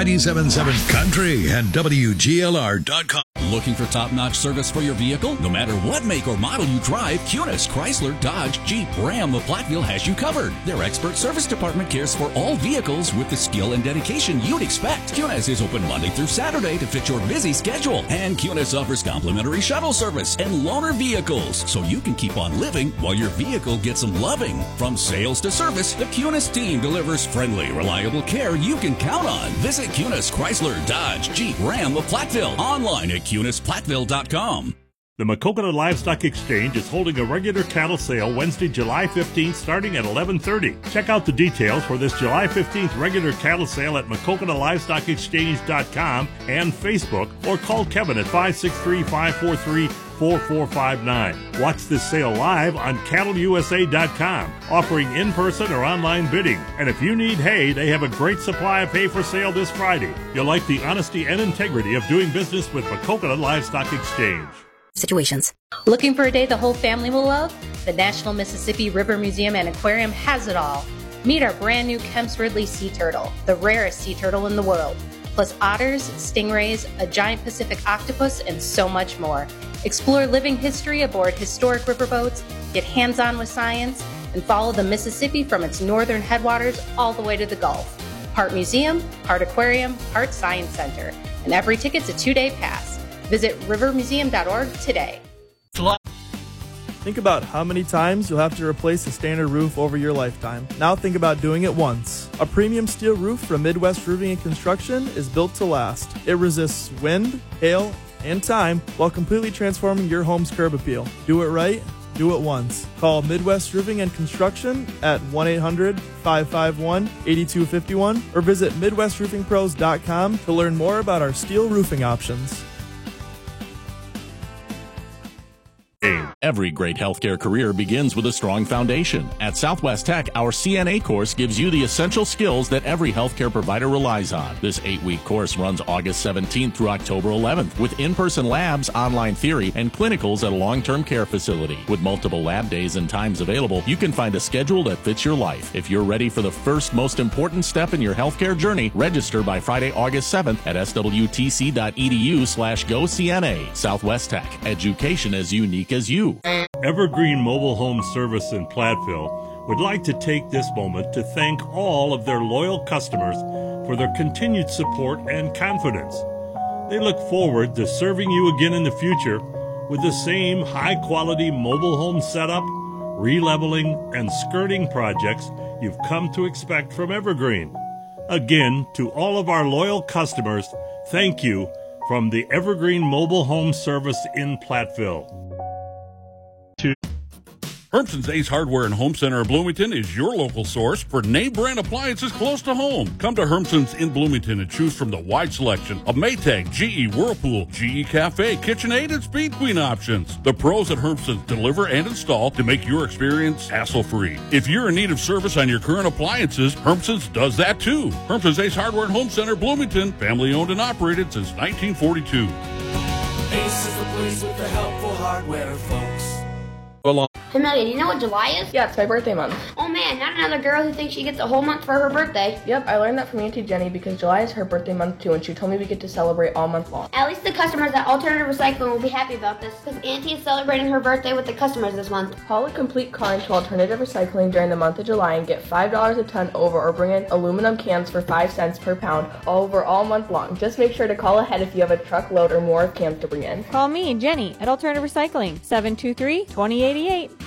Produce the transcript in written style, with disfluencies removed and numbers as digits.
97.7 Country and WGLR.com. Looking for top-notch service for your vehicle? No matter what make or model you drive, Cunis, Chrysler, Dodge, Jeep, Ram of Platteville has you covered. Their expert service department cares for all vehicles with the skill and dedication you'd expect. Cunis is open Monday through Saturday to fit your busy schedule. And Cunis offers complimentary shuttle service and loaner vehicles, so you can keep on living while your vehicle gets some loving. From sales to service, the Cunis team delivers friendly, reliable care you can count on. Visit Cunis, Chrysler, Dodge, Jeep, Ram of Platteville online at CunisPlatteville.com. The Maquoketa Livestock Exchange is holding a regular cattle sale Wednesday, July 15th, starting at 11:30. Check out the details for this July 15th regular cattle sale at MaquoketaLivestockExchange.com and Facebook, or call Kevin at 563-543-4459. Watch this sale live on CattleUSA.com, offering in-person or online bidding. And if you need hay, they have a great supply of hay for sale this Friday. You'll like the honesty and integrity of doing business with Maquoketa Livestock Exchange. Situations. Looking for a day the whole family will love? The National Mississippi River Museum and Aquarium has it all. Meet our brand new Kemp's Ridley sea turtle, the rarest sea turtle in the world, plus otters, stingrays, a giant Pacific octopus, and so much more. Explore living history aboard historic riverboats, get hands-on with science, and follow the Mississippi from its northern headwaters all the way to the Gulf. Part museum, part aquarium, part science center, and every ticket's a 2-day pass. Visit rivermuseum.org today. Think about how many times you'll have to replace a standard roof over your lifetime. Now think about doing it once. A premium steel roof from Midwest Roofing and Construction is built to last. It resists wind, hail, and time while completely transforming your home's curb appeal. Do it right. Do it once. Call Midwest Roofing and Construction at 1-800-551-8251 or visit MidwestRoofingPros.com to learn more about our steel roofing options. Every great healthcare career begins with a strong foundation. At Southwest Tech, our CNA course gives you the essential skills that every healthcare provider relies on. This 8-week course runs August 17th through October 11th with in-person labs, online theory, and clinicals at a long-term care facility. With multiple lab days and times available, you can find a schedule that fits your life. If you're ready for the first most important step in your healthcare journey, register by Friday, August 7th at swtc.edu/GoCNA. Southwest Tech, education as unique as you. Evergreen Mobile Home Service in Platteville would like to take this moment to thank all of their loyal customers for their continued support and confidence. They look forward to serving you again in the future with the same high-quality mobile home setup, releveling, and skirting projects you've come to expect from Evergreen. Again, to all of our loyal customers, thank you from the Evergreen Mobile Home Service in Platteville. Hermson's Ace Hardware and Home Center in Bloomington is your local source for name brand appliances close to home. Come to Hermson's in Bloomington and choose from the wide selection of Maytag, GE, Whirlpool, GE Cafe, KitchenAid, and Speed Queen options. The pros at Hermson's deliver and install to make your experience hassle-free. If you're in need of service on your current appliances, Hermson's does that too. Hermson's Ace Hardware and Home Center, Bloomington, family owned and operated since 1942. Ace is the place with the helpful hardware, folks. Hey Melly, do you know what July is? Yeah, it's my birthday month. Oh man, not another girl who thinks she gets a whole month for her birthday. Yep, I learned that from Auntie Jenny because July is her birthday month too, and she told me we get to celebrate all month long. At least the customers at Alternative Recycling will be happy about this, because Auntie is celebrating her birthday with the customers this month. Haul a complete car into Alternative Recycling during the month of July and get $5 a ton over, or bring in aluminum cans for 5 cents per pound over all month long. Just make sure to call ahead if you have a truckload or more of cans to bring in. Call me, Jenny, at Alternative Recycling, 723-2088.